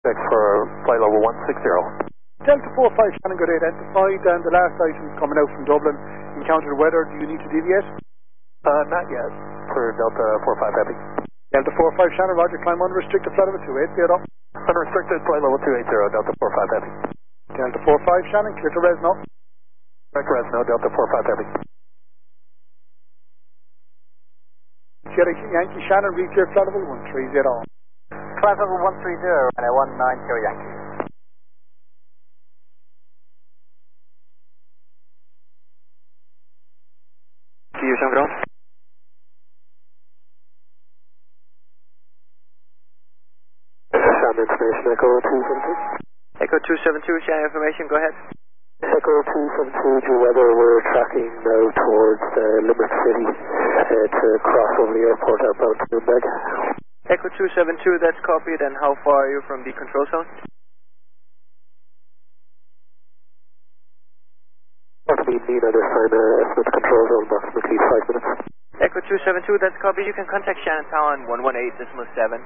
Check for flight level 160. Delta 45 Shannon got identified, and the last item coming out from Dublin encountered weather. Do you need to deviate? Not yet. For Delta 45 Heavy. Delta 45 Shannon, roger, climb unrestricted flight level 280. Unrestricted flight level 280, Delta 45 Heavy. Delta 45 Shannon, clear to Resno. Correct Resno, Delta 45 Heavy. Sierra Yankee Shannon, reclear flight level 130. Flight level 130, runway 190 Yankee. Houston ground. Shannon information, Echo 272. Echo 272, Shannon information, go ahead. Echo 272, due weather, we're tracking now towards Limerick City to cross over the airport outbound to Nuremberg. Echo 272, that's copied, and how far are you from the control zone? Approximately mean other sign estimate control zone, approximately 5 minutes. Echo 272, that's copied, you can contact Shannon Tower on 118.7.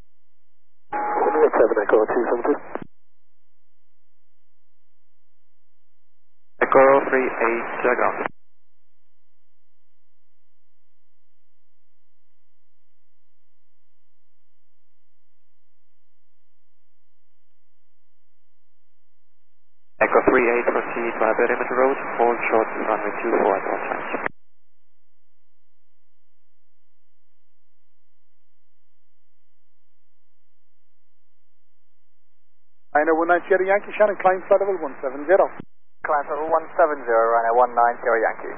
117, Echo 272. Echo 38, ground. Echo 38, proceed via Perimeter Road, hold short runway 24 at all times. I know 190 Yankee Shannon, climb flight level 170. Climb level 170, runway 190 Yankee.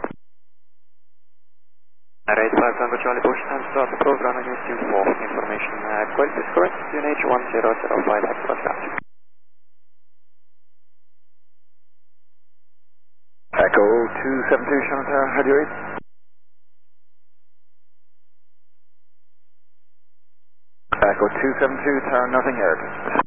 Race 500 Charlie Bush, time start approach runway 24. Information quality is correct, UNH 1005 at touchdown. Echo 272, Shannon Tower, how do you read? Echo 272, Tower, nothing aired.